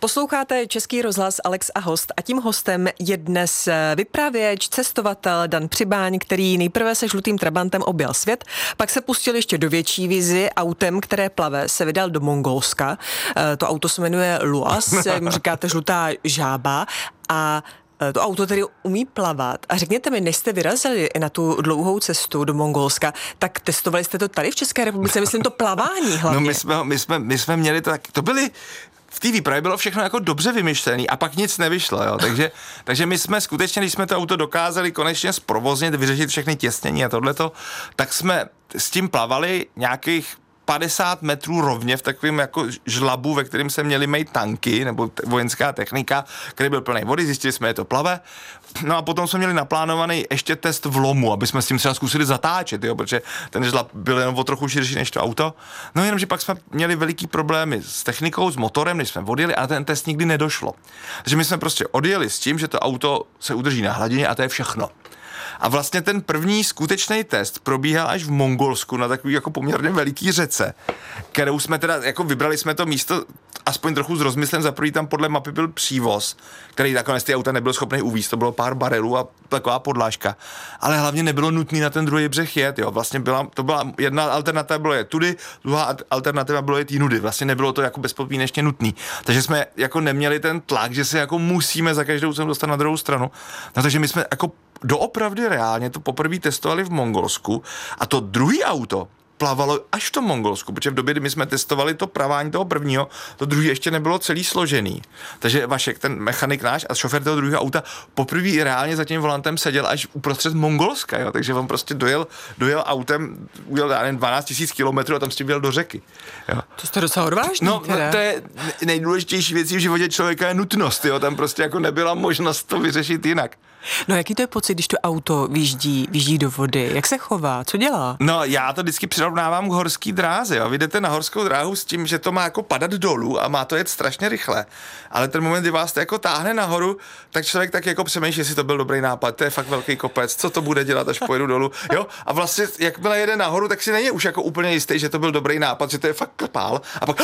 Posloucháte Český rozhlas Alex a host a tím hostem je dnes vypravěč, cestovatel Dan Přibáň, který nejprve se žlutým trabantem objel svět, pak se pustil ještě do větší vizi, autem, které plave, se vydal do Mongolska. To auto se jmenuje Luas, jak mu říkáte žlutá žába, a to auto tedy umí plavat. A řekněte mi, než jste vyrazili na tu dlouhou cestu do Mongolska, tak testovali jste to tady v České republice, myslím to plavání hlavně. No my jsme měli to byly v té výpravě bylo všechno jako dobře vymyšlené a pak nic nevyšlo, jo. Takže my jsme skutečně, když jsme to auto dokázali konečně zprovoznit, vyřešit všechny těsnění a tohleto, tak jsme s tím plavali nějakých 50 metrů rovně v takovém jako žlabu, ve kterém se měli mít tanky nebo vojenská technika, který byl plný vody, zjistili jsme, že to plave. No a potom jsme měli naplánovaný ještě test v lomu, aby jsme s tím třeba zkusili zatáčet, jo, protože ten žlab byl jenom o trochu širší než to auto. No jenomže pak jsme měli veliký problémy s technikou, s motorem, než jsme odjeli, a ten test nikdy nedošlo. Takže my jsme prostě odjeli s tím, že to auto se udrží na hladině a to je všechno. A vlastně ten první skutečný test probíhal až v Mongolsku na takový jako poměrně veliký řece, kterou jsme teda, jako vybrali jsme to místo aspoň trochu s rozmyslem, za první tam podle mapy byl přívoz, který nakonec ty auta nebyl schopný uvízt, to bylo pár barelů a taková podlážka, ale hlavně nebylo nutné na ten druhý břeh jet, jo, vlastně to byla jedna alternativa, bylo jet tudy, druhá alternativa bylo jet jinudy, vlastně nebylo to jako bezpodmínečně nutný, takže jsme jako neměli ten tlak, že se jako musíme za každou cenu dostat na druhou stranu, no takže my jsme jako doopravdy reálně to poprvé testovali v Mongolsku a to druhý auto plavalo až v tom Mongolsku, protože v době, kdy my jsme testovali to plavání toho prvního, to druhý ještě nebylo celý složený. Takže Vašek, ten mechanik náš a šofér toho druhého auta poprvé reálně za tím volantem seděl až uprostřed Mongolska, jo? Takže on prostě dojel autem, ujel 12 000 kilometrů a tam s tím jel do řeky. Jo? To jste docela odvážný. No, to je nejdůležitější věcí v životě člověka je nutnost, jo? Tam prostě jako nebyla možnost to vyřešit jinak. No jaký to je pocit, když to auto vyjíždí do vody? Jak se chová? Co dělá? No já to vždycky přirovnávám k horský dráze. Jo. Vy jdete na horskou dráhu s tím, že to má jako padat dolů a má to jet strašně rychle. Ale ten moment, kdy vás to jako táhne nahoru, tak člověk tak jako přemýšlí, jestli to byl dobrý nápad. To je fakt velký kopec. Co to bude dělat, až pojedu dolů? Jo? A vlastně jakmile jede nahoru, tak si není už jako úplně jistý, že to byl dobrý nápad, že to je fakt kapál. A pak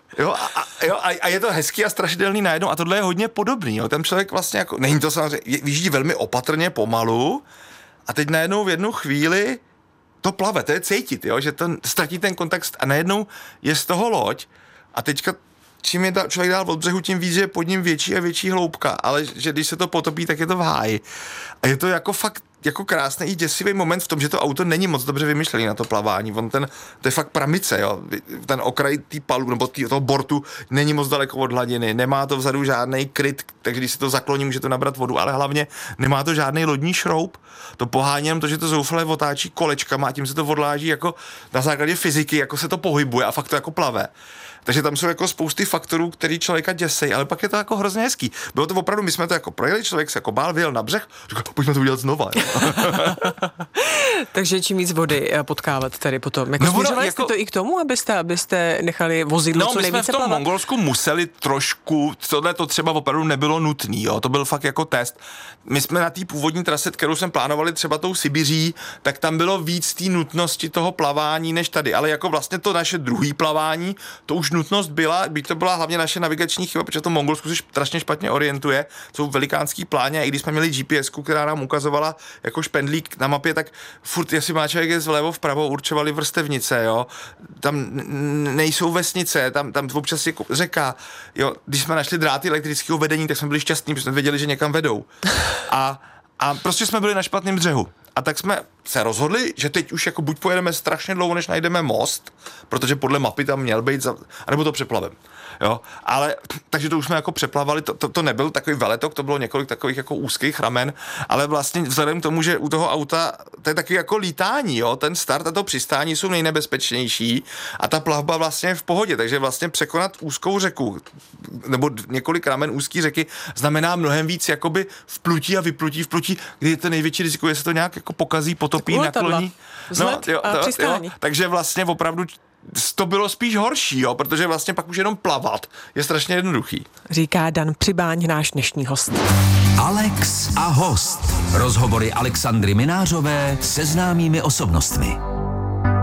a je to hezký a strašidelný najednou. A tohle je hodně podobný. Jo. Ten člověk vlastně jako není to samozřejmě vyjíždí velmi opatrně, pomalu a teď najednou v jednu chvíli to plave, to je cítit, jo, že ztratí ten kontakt a najednou je z toho loď a teďka čím je člověk dál od břehu, tím víc, že je pod ním větší a větší hloubka, ale že když se to potopí, tak je to v háji. A je to jako fakt jako krásný i děsivý moment v tom, že to auto není moc dobře vymyšlený na to plavání. To je fakt pramice, jo. Ten okraj té palu nebo toho bortu není moc daleko od hladiny, nemá to vzadu žádný kryt, takže když se to zakloní, může to nabrat vodu, ale hlavně nemá to žádný lodní šroub. To pohání jenom to, že to zoufale otáčí kolečkama a tím se to odláží jako na základě fyziky, jako se to pohybuje a fakt to jako plave. Takže tam jsou jako spousty faktorů, který člověka děsej, ale pak je to jako hrozně hezký. Bylo to opravdu, my jsme to jako projeli, člověk se jako bál, vyjel na břeh, říkal, pojďme to udělat znova. Takže čím víc vody potkávat tady potom. Jako směřovali jste to i k tomu, abyste nechali vozidlo co nejvíce plavat? No my jsme v tom Mongolsku museli trošku, tohle to třeba opravdu nebylo nutný, jo, to byl fakt jako test. My jsme na té původní trase, kterou jsme plánovali třeba tou Sibiří, tak tam bylo víc té nutnosti toho plavání než tady, ale jako vlastně to naše druhý plavání, to už nutnost byla, byť to byla hlavně naše navigační chyba, protože to Mongolsku se strašně špatně orientuje, jsou velikánský pláně a i když jsme měli GPSku, která nám ukazovala jako špendlík na mapě, tak furt, jestli má člověk je zlevo vpravo, určovali vrstevnice, jo, tam nejsou vesnice, tam občas je řeka, jo, když jsme našli dráty elektrického vedení, tak jsme byli šťastní, protože jsme věděli, že někam vedou. A prostě jsme byli na špatném břehu. A tak jsme se rozhodli, že teď už jako buď pojedeme strašně dlouho, než najdeme most, protože podle mapy tam měl být, anebo to přeplavem. Jo, ale takže to už jsme jako přeplavali, to nebyl takový veletok, to bylo několik takových jako úzkých ramen, ale vlastně vzhledem k tomu, že u toho auta to je taky jako lítání, jo, ten start a to přistání jsou nejnebezpečnější a ta plavba vlastně je v pohodě, takže vlastně překonat úzkou řeku nebo několik ramen úzký řeky znamená mnohem víc jakoby vplutí a vyplutí, kdy je to největší riziko, jestli to nějak jako pokazí, potopí, nakloní. No, přistání. Takže vlastně opravdu to bylo spíš horší, jo, protože vlastně pak už jenom plavat je strašně jednoduchý. Říká Dan Přibáň, náš dnešní host. Alex a host. Rozhovory Alexandry Minářové se známými osobnostmi.